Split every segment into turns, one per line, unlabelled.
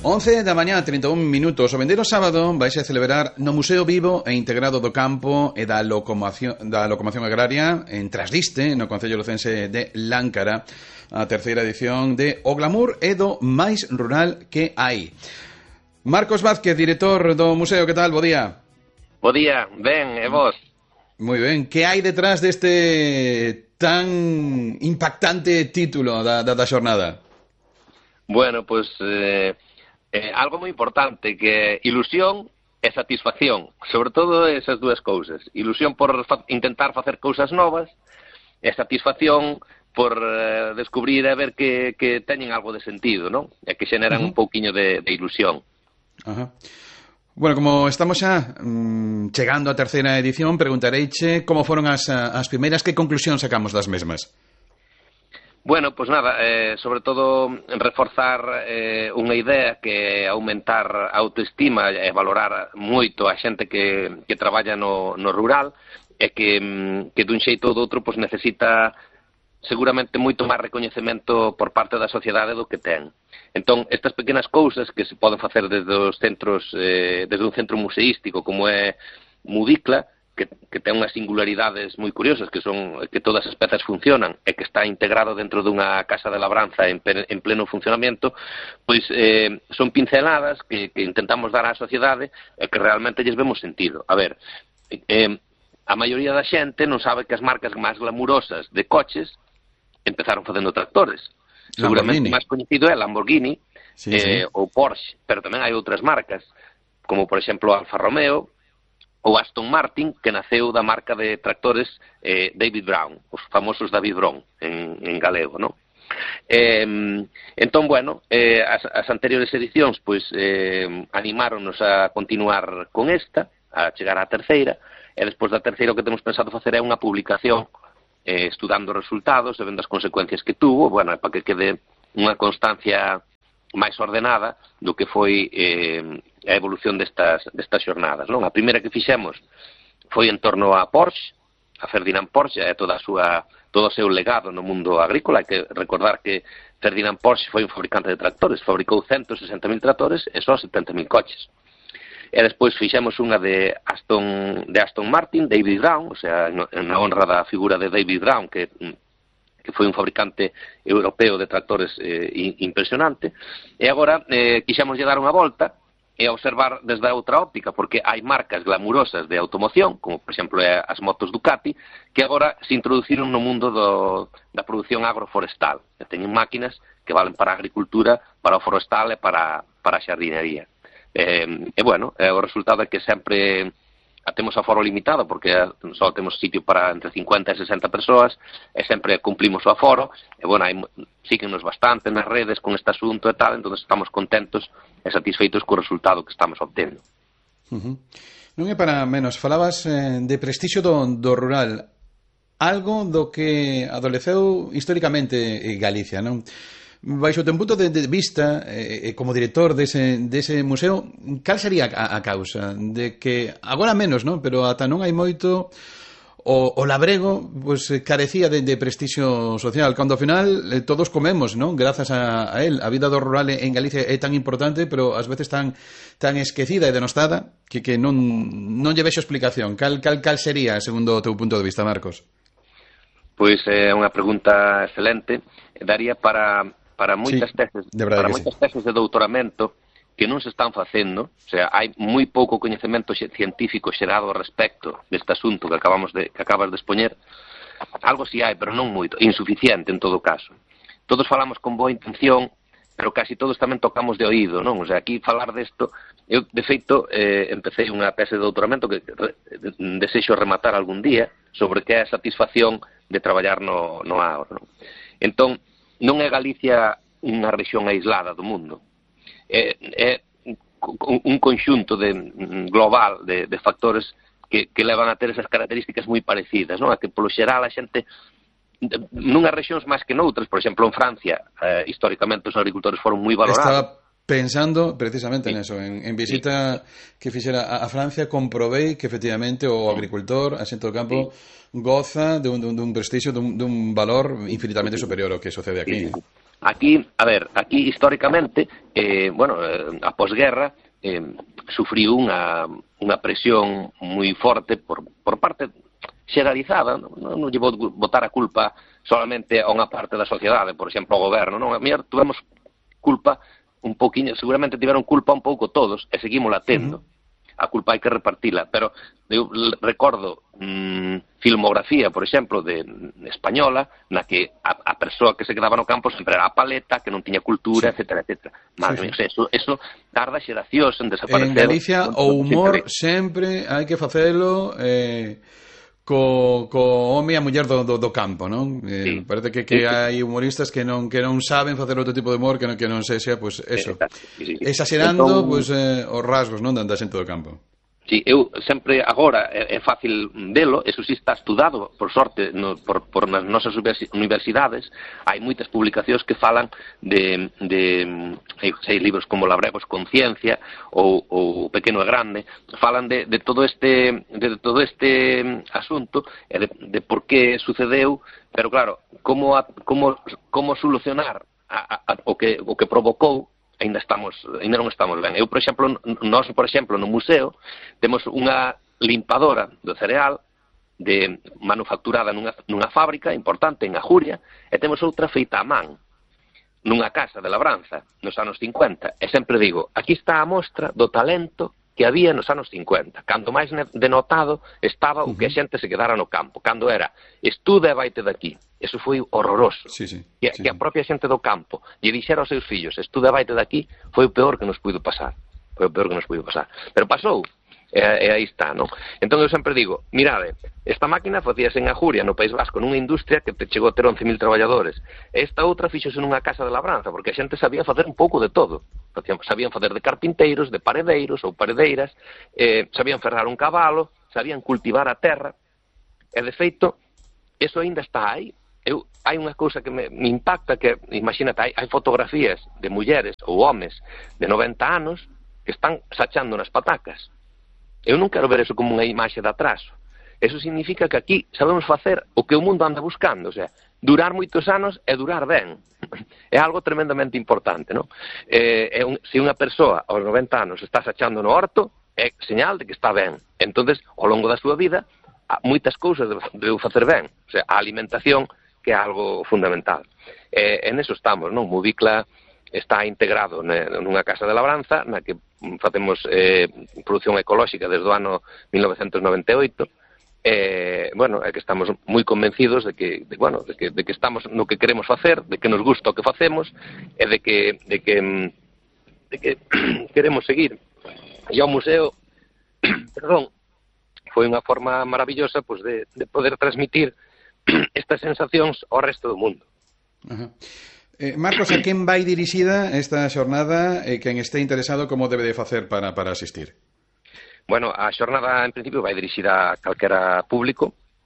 11 da mañá, 31 minutos. O vendeiro sábado vais a celebrar no Museo Vivo e Integrado do Campo e da Locomoción Agraria en Trasdiste, no Concello lucense de Láncara, a terceira edición de O Glamour e do máis rural que hai. Marcos Vázquez, director do museo, que tal? Bo día.
Bo día, ben, e vos?
Moi ben. Que hai detrás deste tan impactante título da xornada?
Bueno, pois algo moi importante, que ilusión e satisfacción, sobre todo esas dúas cousas. Ilusión por intentar facer cousas novas e satisfacción por descubrir e ver que teñen algo de sentido, non? E que xeneran un pouquiño de ilusión.
Ajá. Bueno, como estamos xa chegando á terceira edición, preguntareiche como foron as primeiras, que conclusión sacamos das mesmas?
Bueno, pois nada, sobre todo reforzar unha idea que é aumentar a autoestima e valorar moito a xente que traballa no rural e que dun xeito ou doutro pois necesita seguramente moito máis recoñecemento por parte da sociedade do que ten. Entón, estas pequenas cousas que se poden facer desde os centros, desde un centro museístico como é Mudicla, que ten unhas singularidades moi curiosas, que son que todas as pezas funcionan e que está integrado dentro dunha casa de labranza en pleno funcionamento, pois son pinceladas que intentamos dar á sociedade e que realmente lles vemos sentido. A ver, a maioría da xente non sabe que as marcas máis glamurosas de coches empezaron facendo tractores. Seguramente o máis coñecido é Lamborghini, sí. Ou Porsche, pero tamén hai outras marcas, como por exemplo Alfa Romeo, ou Aston Martin, que naceu da marca de tractores David Brown, os famosos David Brown en galego, non? Entón, bueno, as anteriores edicións pois animáronos a continuar con esta, a chegar á terceira, e despois da terceira o que temos pensado facer é unha publicación estudando resultados e vendo as consecuencias que tuvo, bueno, para que quede unha constancia máis ordenada do que foi a evolución destas xornadas, non? A primeira que fixemos foi en torno a Porsche, a Ferdinand Porsche e todo o seu legado no mundo agrícola. Hai que recordar que Ferdinand Porsche foi un fabricante de tractores, fabricou 160.000 tractores e só 70.000 coches. E despois fixemos unha de Aston Martin, David Brown, o sea, na honra da figura de David Brown, que foi un fabricante europeo de tractores impresionante. E agora quixemos lle dar unha volta e observar desde a outra óptica, porque hai marcas glamurosas de automoción, como por exemplo as motos Ducati, que agora se introduciron no mundo da produción agroforestal. E teñen máquinas que valen para a agricultura, para o forestal e para a xardinería. E bueno, o resultado é que sempre temos aforo limitado, porque só temos sitio para entre 50 e 60 persoas, e sempre cumplimos o aforo, e bueno, síguenos bastante nas redes con este asunto e tal, entón estamos contentos e satisfeitos co resultado que estamos obtendo.
Non é para menos, falabas de prestixio do rural, algo do que adoleceu históricamente Galicia, non? Baixo o teu punto de vista, como director dese museo, cal sería a causa de que, agora menos, non? Pero ata non hai moito, o labrego pues, carecía de prestixio social, cando ao final todos comemos, non? Grazas a él. A vida do rural en Galicia é tan importante, pero ás veces tan esquecida e denostada que non lle vexo explicación. Cal sería, segundo o teu punto de vista, Marcos?
Pois é unha pregunta excelente. Daría para moitas teses de doutoramento que non se están facendo, o sea, hai moi pouco coñecemento científico xerado ao respecto deste asunto que acabas de expoñer. Algo si hai, pero non moito, insuficiente en todo caso. Todos falamos con boa intención, pero casi todos tamén tocamos de oído, non? O sea, aquí falar desto, eu de feito empecé unha tese de doutoramento que desexo rematar algún día sobre que é a satisfacción de traballar no agro, non? Entón, non é Galicia unha rexión aislada do mundo. É un conxunto global de factores que levan a ter esas características moi parecidas, non? A que, polo xeral, a xente nunhas rexións máis que noutras, por exemplo, en Francia, históricamente os agricultores foron moi valorados.
Estaba pensando precisamente neso, en visita que fixera a Francia, comprobei que efectivamente o agricultor, a xente do campo, goza dun prestixio, dun valor infinitamente superior ao que sucede aquí.
Aquí, a ver, aquí históricamente, a posguerra sufriu unha presión moi forte por parte xeralizada, non lle vou botar a culpa solamente a unha parte da sociedade, por exemplo, ao goberno, non? A mellor tuvemos culpa un pouquiño, seguramente tiveron culpa un pouco todos, e seguímola tendo. A culpa hai que repartila, pero eu recordo filmografía, por exemplo, de española, na que a persoa que se quedaba no campo sempre era a paleta, que non tiña cultura, etcétera, etcétera. Madre mía, eso tarda xeracións en desaparecer.
En Galicia o humor sempre hai que facelo co home e a muller do campo, non? Sí. Parece que hai humoristas que non saben facer outro tipo de humor que non sexa, pues eso, exagerando pues, os rasgos, non, da xente do campo.
Sí, eu sempre agora é fácil velo, eso sí está estudado, por sorte, por nas nosas universidades, hai moitas publicacións que falan de libros como Labremos Conciencia ou Pequeno e Grande, falan de todo este asunto e de por que sucedeu, pero claro, como solucionar o que provocou. Ainda non estamos ben. Eu, por exemplo, no museo temos unha limpadora do cereal manufacturada nunha fábrica importante en Ajuria, e temos outra feita a man nunha casa de labranza nos anos 50, e sempre digo, aquí está a mostra do talento que había nos anos 50, cando máis denotado estaba o que a xente se quedara no campo, cando era estuda e vaite daqui. Eso foi horroroso.
Sí.
Que a propia xente do campo lle dixera aos seus fillos, estuda e vaite daqui, foi o peor que nos puido pasar. Pero pasou, e aí está, non? Entón eu sempre digo, mirade, esta máquina facíase en Ajuria, no País Vasco, nunha industria que chegou a ter 11.000 traballadores. Esta outra fixose nunha casa de labranza, porque a xente sabía facer un pouco de todo. Sabían facer de carpinteiros, de paredeiros ou paredeiras, sabían ferrar un cabalo, sabían cultivar a terra, e de feito, eso aínda está aí. Hai unha cousa que me impacta, que, imagínate, hai fotografías de mulleres ou homes de 90 anos que están sachando nas patacas. Eu non quero ver eso como unha imaxe de atraso. Eso significa que aquí sabemos facer o que o mundo anda buscando, o sea, durar moitos anos e durar ben. É algo tremendamente importante, non? Se unha persoa aos 90 anos está sachando no horto, é señal de que está ben. Entonces, ao longo da súa vida, moitas cousas debeu facer ben. O sea, a alimentación, que é algo fundamental. En eso estamos, non? Movicla está integrado nunha casa de labranza na que facemos produción ecolóxica desde o ano 1998. É que estamos moi convencidos de que estamos no que queremos facer, de que nos gusta o que facemos e de que queremos seguir. E ao museo, foi unha forma maravillosa pues, de poder transmitir estas sensacións ao resto do mundo.
Marcos, a quen vai dirixida esta xornada e quen este interesado como debe de facer para asistir?
Bueno, a xornada en principio vai dirixida a calquera público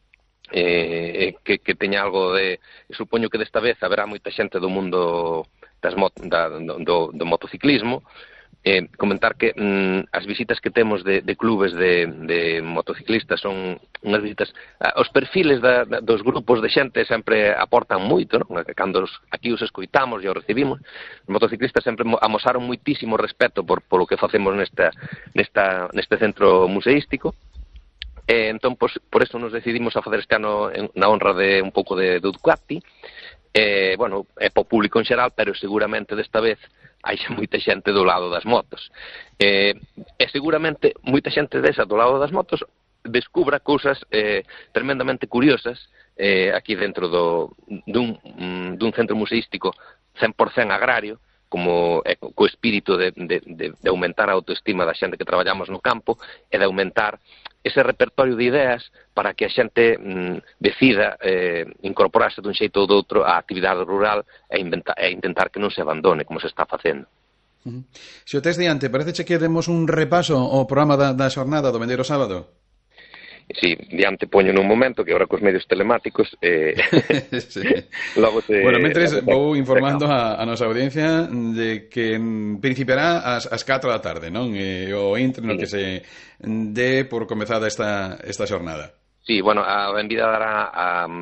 que teña algo de... Supoño que desta vez haberá moita xente do mundo do motociclismo. Comentar que as visitas que temos de clubes de motociclistas son unhas visitas, os perfiles dos grupos de xente sempre aportan moito, non? Cando aquí os escoitamos e os recibimos, os motociclistas sempre amosaron moitísimo respeto polo que facemos neste centro museístico. Entón, por eso nos decidimos a facer este ano na honra de un pouco de Ducati. É po público en xeral, pero seguramente desta vez hai moita xente do lado das motos. E seguramente moita xente desa do lado das motos descubra cousas tremendamente curiosas aquí dentro dun centro museístico 100% agrario, como co espírito de aumentar a autoestima da xente que traballamos no campo e de aumentar ese repertorio de ideas para que a xente decida incorporarse dun xeito ou doutro á actividade rural e intentar que non se abandone como se está facendo.
Se o tes diante, parece que demos un repaso ao programa da xornada do vendeiro sábado?
Sí, diante poño nun momento que agora cos medios telemáticos
sí. Logo mentres vou informando a nosa audiencia de que principiará ás 4 da tarde, non? O intre no que se dé por comezada esta xornada.
Sí, bueno, a benvida dará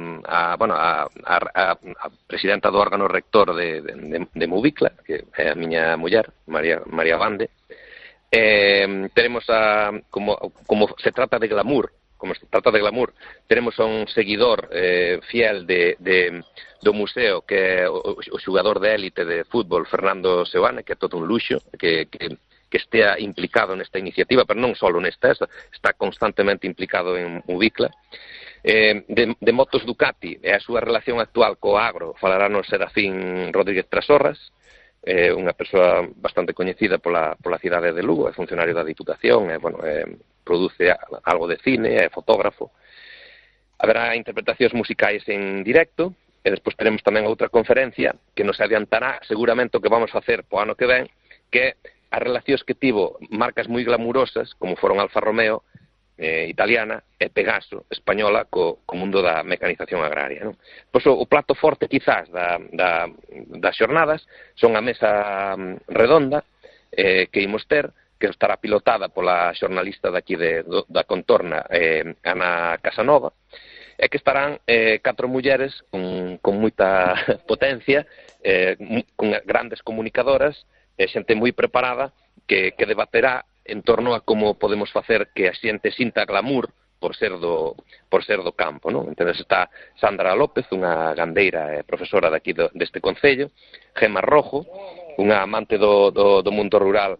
a presidenta do órgano rector de Mubicla, que é a miña muller, María Bande. Tenemos como se trata de glamour, tenemos a un seguidor fiel do museo, que é o xugador de élite de fútbol Fernando Seoane, que é todo un luxo, que estea implicado nesta iniciativa, pero non só nesta, está constantemente implicado en Mubicla. De motos Ducati e a súa relación actual co agro falarános Serafín Rodríguez Trasorras, unha persoa bastante coñecida pola cidade de Lugo, é funcionario da Diputación, produce algo de cine, é fotógrafo. Haberá interpretacións musicais en directo, e despois teremos tamén outra conferencia que nos adiantará seguramente o que vamos facer po ano que ven, que é as relacións que tivo marcas moi glamurosas, como foron Alfa Romeo, italiana, e Pegaso, española, co mundo da mecanización agraria, non? Pois o plato forte, quizás, das xornadas son a mesa redonda que imos ter, que estará pilotada pola xornalista daqui da Contorna, Ana Casanova, e que estarán 4 mulleres con moita potencia, con grandes comunicadoras, xente moi preparada que debaterá en torno a como podemos facer que a xente sinta glamour por ser do campo, non? Entón está Sandra López, unha gandeira e profesora daqui deste concello, Gemma Rojo, unha amante do mundo rural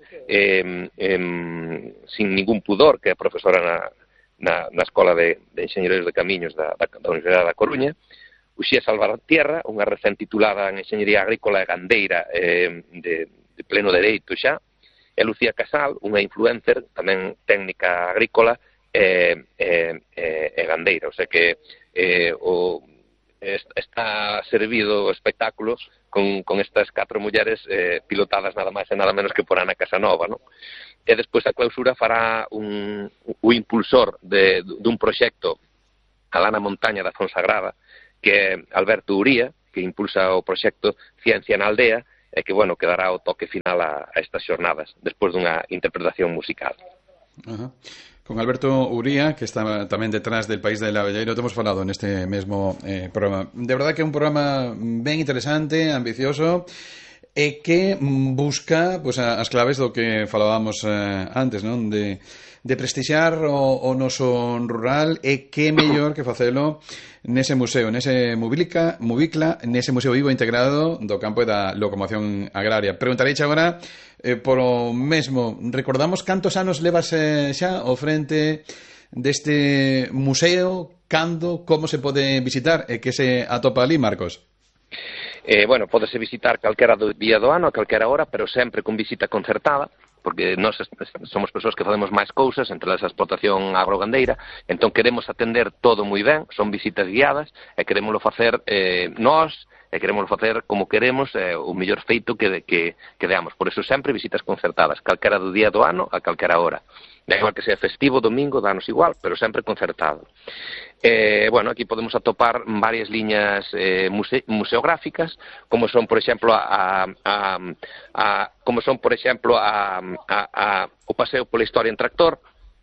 sin ningún pudor, que é profesora na Escola de Enxeñeros de Camiños da Universidade da Coruña, Uxía Salvatierra, unha recén titulada en Enxeñería Agrícola e Gandeira de pleno dereito xa, e Lucía Casal, unha influencer, tamén técnica agrícola e gandeira. O sea que está servido o espectáculo con estas 4 mulleres pilotadas nada máis e nada menos que por Ana Casanova, non? E despois a clausura fará o impulsor dun proxecto alá na montaña da Fonsagrada, que é Alberto Uría, que impulsa o proxecto Ciencia na Aldea, e que, bueno, que dará o toque final a estas xornadas, despois dunha interpretación musical.
Ajá. Con Alberto Uría, que está tamén detrás del País del Lavalleiro, te hemos falado neste mesmo programa. De verdad que é un programa ben interesante, ambicioso, e que busca pois, as claves do que falábamos antes, non? De prestixiar o noso rural, e que mellor que facelo nese museo, nese Mubicla, nese museo vivo integrado do campo e da locomoción agraria. Preguntareiche agora por o mesmo. Recordamos cantos anos levas xa ao frente deste museo, cando, como se pode visitar e que se atopa ali, Marcos?
Bueno, pódese visitar calquera día do ano, a calquera hora, pero sempre con visita concertada, porque nós somos persoas que facemos máis cousas, entre esa explotación agrogandeira, entón queremos atender todo moi ben, son visitas guiadas, e queremoslo facer nós, e queremoslo facer como queremos, o mellor feito que deamos. Por eso sempre visitas concertadas, calquera do día do ano, a calquera hora. Da igual que sea festivo, domingo, danos igual, pero sempre concertado. Bueno, aquí podemos atopar varias liñas museográficas, como son, por exemplo, o paseo pola historia en tractor,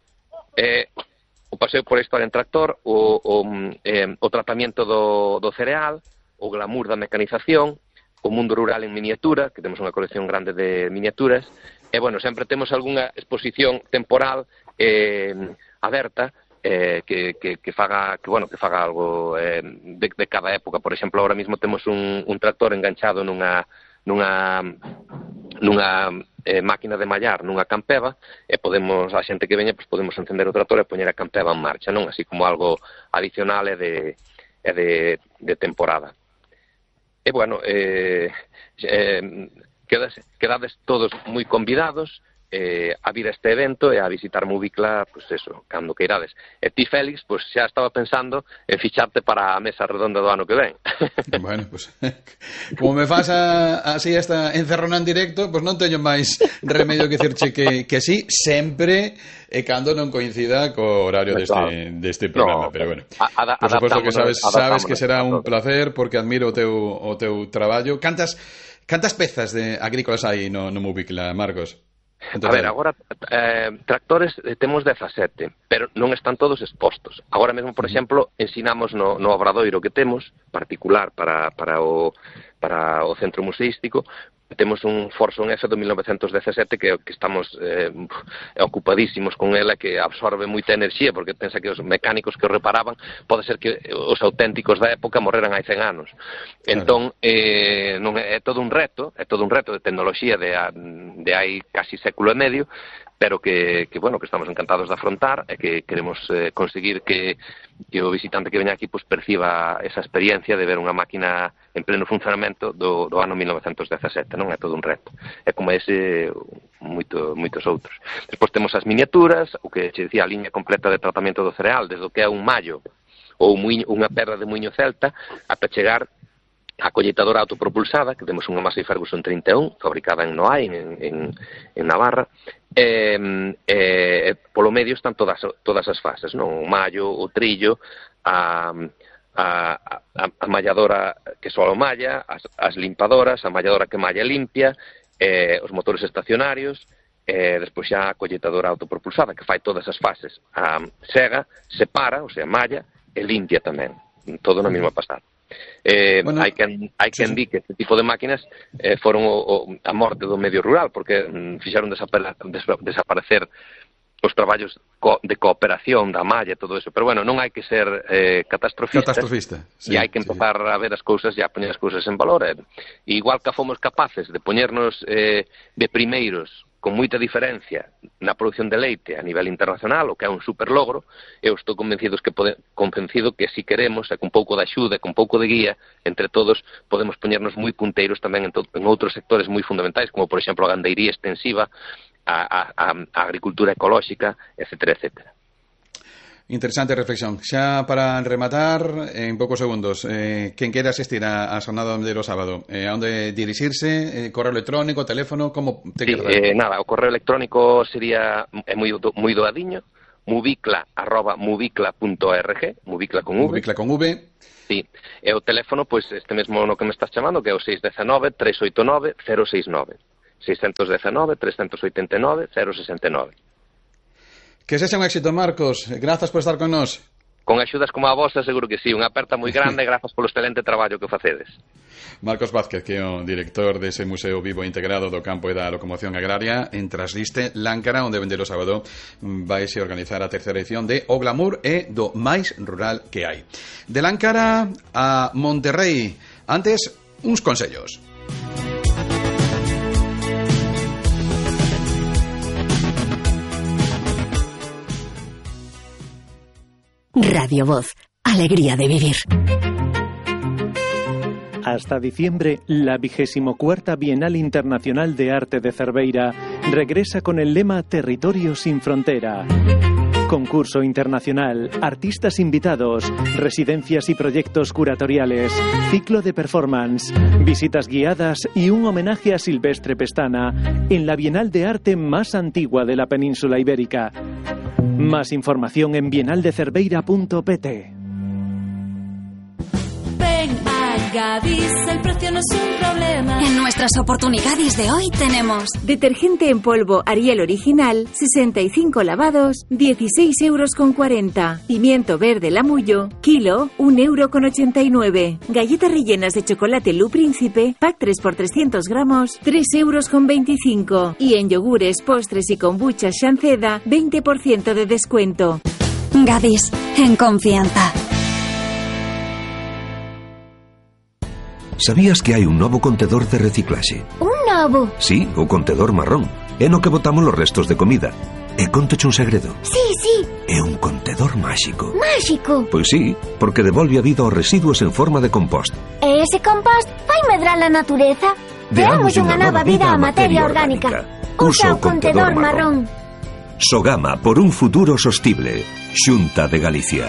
o tratamento do cereal, o glamour da mecanización, o mundo rural en miniatura, que temos unha colección grande de miniaturas, e, bueno, sempre temos algunha exposición temporal aberta, que faga algo de cada época. Por exemplo, ahora mismo temos un tractor enganchado nunha máquina de mallar, nunha campeva, e podemos, a xente que veña, podemos encender o tractor e poñer a campeva en marcha, non? Así como algo adicional e de temporada. E, bueno, quedades todos moi convidados a vir a este evento e a visitar Mubicla, pues eso, cando queirades. E ti, Félix, pues xa estaba pensando en ficharte para a mesa redonda do ano que ven.
Bueno, pues como me faz así esta encerrona en directo, pues non teño máis remedio que dicirche que sí, sempre e cando non coincida co horario deste programa, pero bueno. Por suposto que sabes que será un placer, porque admiro o teu traballo. Cantas pezas de agrícolas hai no Mubicla, Marcos?
A ver, agora tractores temos 17, pero non están todos expostos. Agora mesmo, por exemplo, ensinamos no obradoiro que temos, particular para o centro museístico, temos un Forson F do 1917 que estamos ocupadísimos con ela, que absorbe moita enerxía, porque pensa que os mecánicos que o reparaban pode ser que os auténticos da época morreran hai 100 anos. Entón, non é todo un reto de tecnoloxía de hai casi século e medio, pero que estamos encantados de afrontar e que queremos conseguir que o visitante que veña aquí pues perciba esa experiencia de ver unha máquina en pleno funcionamento do ano 1917, non é todo un reto. É como ese moitos outros. Despois temos as miniaturas, o que che dicía, a liña completa de tratamento do cereal, desde o que é un mallo ou unha perra de muiño celta ata chegar a colleitadora autopropulsada, que temos unha Massey Ferguson 31, fabricada en Noai, en Navarra. Polo medio están todas as fases, non? O mallo, o trillo, a malladora que só malla, as limpadoras, a malladora que malla limpia, os motores estacionarios, despois xa a colleitadora autopropulsada, que fai todas as fases. Sega, separa, ou sea, malla, e limpia tamén, todo na mesma pasada. Hai quen di que este tipo de máquinas foron a morte do medio rural, porque fixaron desaparecer os traballos de cooperación da malla e todo eso, pero non hai que ser catastrofista, e hai que empezar a ver as cousas e a poñer as cousas en valor. Igual que fomos capaces de poñernos de primeiros con moita diferencia na produción de leite a nivel internacional, o que é un super logro, eu estou convencido que si queremos, e con pouco de axuda, con pouco de guía, entre todos podemos poñernos moi punteiros tamén en outros sectores moi fundamentais, como por exemplo a gandeiría extensiva, a agricultura ecolóxica, etcétera, etcétera.
Interesante reflexión. Xa para rematar, en poucos segundos, quen queira asistir a xornada do sábado, a onde dirixirse, correo electrónico, teléfono, como te quedas?
Nada, o correo electrónico sería moi doadiño, mubicla@mubicla.org, mubicla con V.
Mubicla con V.
Sí, e o teléfono, pois este mesmo no que me estás chamando, que é o 619-389-069. 619-389-069.
Que sexa un éxito, Marcos. Grazas por estar con nós.
Con axudas como a vosa, seguro que sí. Unha aperta moi grande, grazas polo excelente traballo que facedes.
Marcos Vázquez, que é o director dese Museo Vivo Integrado do Campo e da Locomoción Agraria en Trasliste, Láncara, onde vender o sábado vaise organizar a terceira edición de O Glamour e do máis rural que hai. De Láncara a Monterrey. Antes, uns consellos.
Radio Voz, alegría de vivir.
Hasta diciembre, la 24ª Bienal Internacional de Arte de Cerveira regresa con el lema Territorio sin Frontera. Concurso internacional, artistas invitados, residencias y proyectos curatoriales, ciclo de performance, visitas guiadas y un homenaje a Silvestre Pestana en la Bienal de Arte más antigua de la península ibérica. Más información en bienaldecerveira.pt.
Ven a Gadis, el precio no es un problema.
En nuestras oportunidades de hoy tenemos
detergente en polvo Ariel Original, 65 lavados, 16,40 €. Pimiento verde Lamullo, kilo, 1,89 €. Galletas rellenas de chocolate Lu Príncipe, pack 3 por 300 gramos, 3,25 €. Y en yogures, postres y kombucha Shanceda, 20% de descuento.
Gadis, en confianza.
Sabías que hai un novo contedor de reciclaxe?
Un novo?
Sí, o contedor marrón. É no que botamos los restos de comida. E contoche un segredo.
Sí.
É un contedor máxico.
Máxico?
Pois sí, porque devolve a vida aos residuos en forma de compost.
E ese compost fai medrar a natureza? Deamos unha nova vida á materia orgánica. Usa o contedor marrón.
Sogama por un futuro sostible. Xunta de Galicia.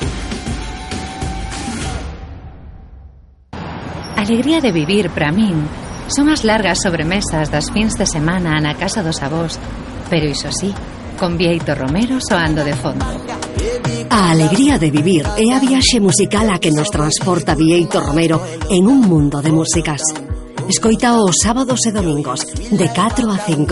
Alegría de vivir, para min, son as largas sobremesas das fins de semana na casa dos avós, pero iso sí, con Bieito Romero soando de fondo.
A alegría de vivir é a viaxe musical a que nos transporta Bieito Romero en un mundo de músicas. Escoita os sábados e domingos, de 4 a 5.